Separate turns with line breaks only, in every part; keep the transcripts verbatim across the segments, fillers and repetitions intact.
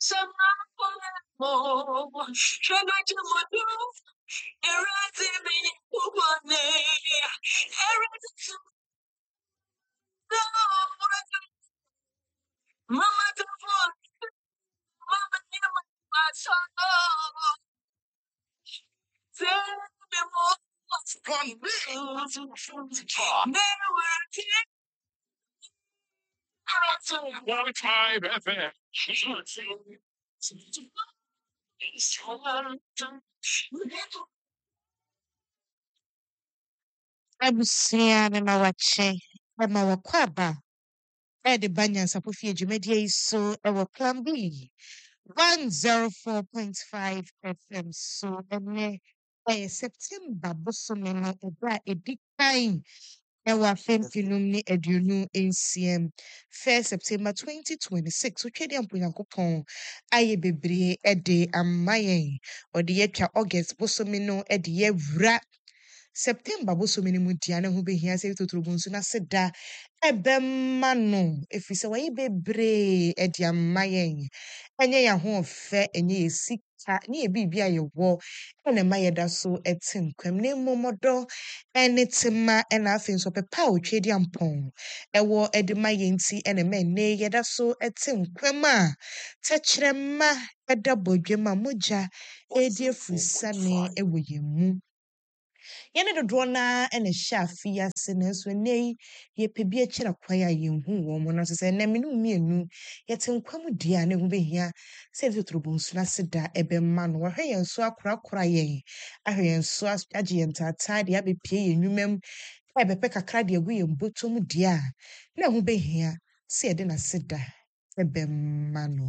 Abusua me ma wakyɛ ɛma wɔkɔ aba ɛde ba nyansafo fie dwumadie yi so ɛwɔ plan B one oh four point five F M so ɛnɛ ɛyɛ September bosome no ɛda a ɛdi kan ɛwɔ afɛmpinum ne aduonu nsia mu. First September twenty twenty-six wotwadi ampo Nyankopɔn ayɛ bebree ɛde amma yɛn ɔde yɛtwa August bosome no ɛde yɛwura September bosome no mu dia na ho behia sɛ totoro bunsu na seda ɛbɛma no ɛfiri sɛ wɔyɛ bebree ɛde amma yɛn ɛnyɛ yɛn ahoɔfɛ ɛnyɛ yɛ sika ne yɛ biribi a yɛwɔ ɛna ɛma yɛda so ɛte nkwam na mmom ɔdɔ ɛne tema ɛna afei nso ɔpɛpa a otwa di ampɔn ɛwɔ ɛde ma yɛn ti ɛna ɛma ɛnɛ yɛda so ɛte nkwam a tɛkyerɛma ɛda bɔdwam a mogya ɛdi afurusane ɛwɔ yɛn mu. Yɛne dodoɔ naa ɛna ɛhyɛ afe yi ase nanso ɛnɛ yi yɛpɛ bi akyerɛ kwan a yɛnhu wɔn mo no nso sɛ ɛnɛ me ne wo mmienu yɛte nkwa mu di a ne ho behia sɛ yɛde totorobonsu no ase da ɛbɛma no wɔhwɛ yɛn so akorakora yɛn ahwɛ yɛn so as- agye yɛn ntaataa de abɛpie yɛn nnwuma mu a yɛbɛpɛ kakra de agu yɛn bɔtɔ mu di a ne ho behia sɛ yɛde n'ase da ɛbɛma no.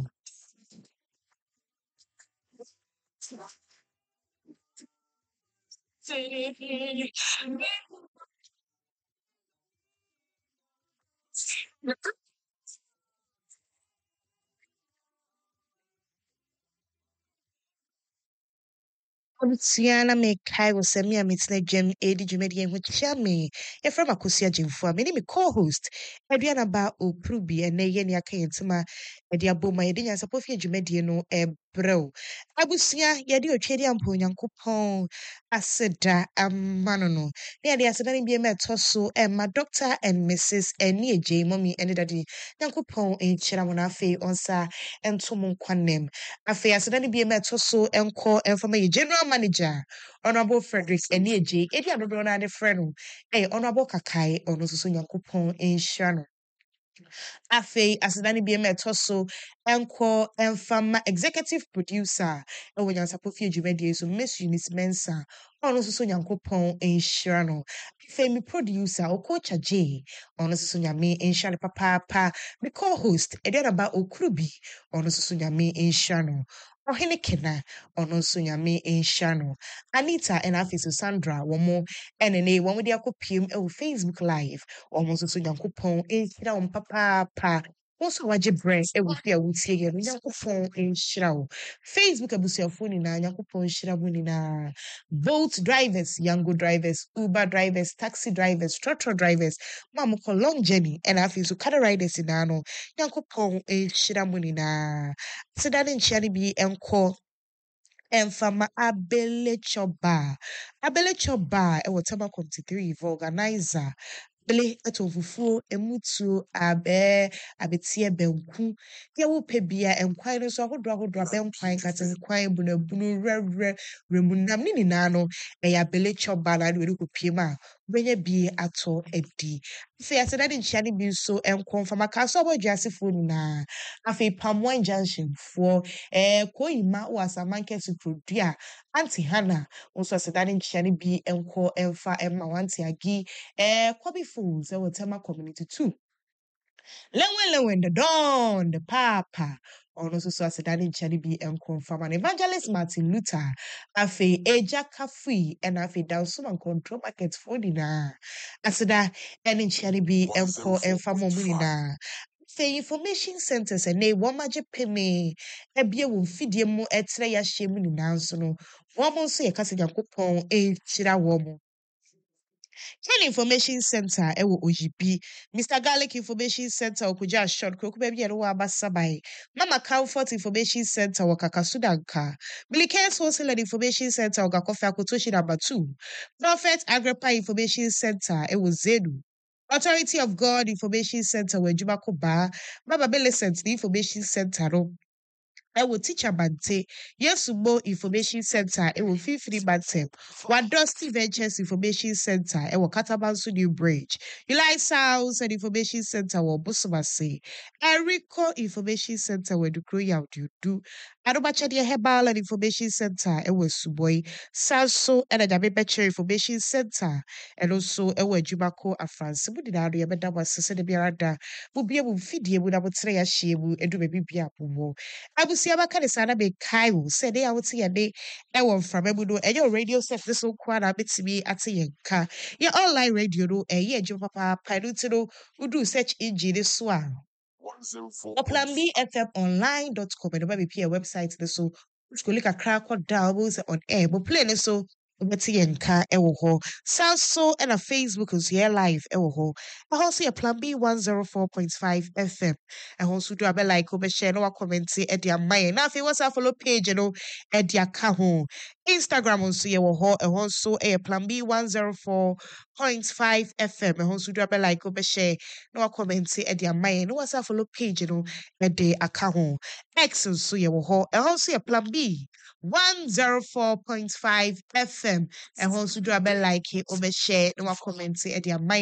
Abusua na mekae wɔ sɛ me a metena dwam ɛredi dwumadie ho kyia me. Yɛfrɛ me Akosua Gyimfo a me ne me co-host Aduanaba Okurubi ɛnɛ yɛ ne aka yɛn ntem a yɛde abɔ mu a yɛde nyansapɔ fie dwumadie no ɛbrɛ wo. Abusua yɛde otwadi ampa Onyankopɔn aseda ama no no. Na yɛde aseda no bi ma ɛtɔ so ɛma Doctor and Missus Ɛne Agye Mommy ɛne Daddy Nyankopɔn nkyira mo na afei ɔnsa ɛnto mo nkwanam. Afei aseda no bi ma ɛtɔ so ɛnkɔ ɛmfama yɛ General Manager Honorable Frederick Ɛne Agye edi adodoɔ na ade frɛ no ɛyɛ Honorable Kakai ɔno nso so Nyankopɔn nhyira no. Afei aseda no bi ma ɛtɔ so ɛnkɔ ɛmfama executive producer ɛwɔ nyansapɔ fie dwumadie so Miss Eunice Mensah ɔno nso so Nyankopɔn nhyira no. Afei me producer Okocha J ɔno nso so Nyame nhyira no papaapa. Me co-host Aduanaba Okurubi ɔno nso so Nyame nhyira no. Ɔhene Kena ɔno nso Nyame nhyira no. Anita ɛna afei so Sandra wɔn ɛne ne wɔn de akɔpiem ɛwɔ Facebook live wɔn nso so Nyankopɔn nhyira wɔn papaapa. Wɔn nso a wɔagye brɛ ɛwɔ fi a wotie yɛ no Nyankopɔn nhyira wo. Facebook abusuafoɔ nyinaa Nyankopɔn nhyira mo nyinaa. Boat drivers, Yango drivers, Uber drivers, taxi drivers, trotro drivers, mo a mokɔ long journey ɛna afei so car riders nyinaa no Nyankopɔn nhyira mo nyinaa. Aseda ne nkyia no bi ɛnkɔ ɛmfama Abelechoba. Abelechoba ɛwɔ Tama Community three organizer. Bele ɛtɔ fufuo, emutuo, abɛ, abetie, banku. Deɛ wopɛ bia ɛnkwan no nso ahodoɔ ahodoɔ abɛnkwan, katenkwan, bunabunu, rɛrɛ, remunam ne nyinaa no ɛyɛ Abelechoba na ade wɔde kɔpiem a wobɛnya bi atɔ adi. Afei aseda ne nkyia no bi nso ɛnkɔ mfama Kaso Abɔdweasefoɔ nyinaa. Afei Palmoine Junctionfoɔ, ɛɛ Koyima wɔ Asamanke Sukurudu a Aunty Hannah nso aseda ne nkyia no bi ɛnkɔ ɛmfa ɛma wo Aunty Agi. Eh, Kobe Fools, I will tell my community too. Lewen Lewen, the Don, the Papa. Ono so so asedane nchani bi enkonfam an Evangelist Martin Luther afe Eja Kafui and afe Dawson and Control Market for dina aseda ene nchani bi enko enfamo mu nyina Say information centers and ne womaje peme ebie wo mfidie mu etre ya hye mu nyina nso no wo mo nso ye kasa Yakopon e kyira wo mo Ken Information Center ewo Ojibi, Mister Garlic Information Center okuja short kroku baby eno wa basabai. Mama Comfort Information Center wakakasudanka. Milikens Wholesale Information Center wakakofa kutoshi number two. Prophet Agrippa Information Center ewo Zedu. Authority of God Information Center wejuma koba. Baba Millicent the Information Center no. Ewo Teacher Bante, Yesubo Information Center, Ewo Fifiri Bantem, Wadosti Ventures Information Center, Ewo Katabansu New Bridge, Eli House and Information Center, Wo Busumase, Eriko Information Center, where Dukro Yaudu do, Adobachadia Hebal and Information Center, Ewo Suboi, Sanso and Adabebeche Information Center, and also Ewo Jumako Afrans, Budinado Yabeda Sasa de Biarada, Bubia Bufidi, Budabotre Shebu, Edu Bibia Pumo. Abusiaba ka de sana be kai wo se de a wote ye de e wo mframa mu no e your radio set this so kwa na betimi ate ye nka ye online radio no e ye adwo papa pa no ti no udu search engine so a Plan B F M online dot com and maybe a website this so school ka kra kwa downloads on air but play ne so Betty Yenka Ewoho. Sounds so and a Facebook is here live Ewoho. I also a Plan B one oh four point five F M. I also do a bell like over share no comment at their mind. Now if you want to follow page, you know, at their kaho. Instagram also Ewoho and also a Plan B one oh four point five F M. I also do a bell like over share no comment at their mind. No what's follow page, you know, at their account. X also Ewoho and also a Plan B one oh four point five F M. And also do a bell like it over share no comment at their mind.